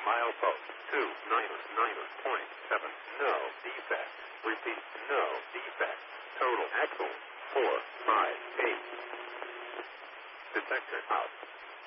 Milepost 299.7. No defect. Repeat, no defect. Total axle 458. Detector out.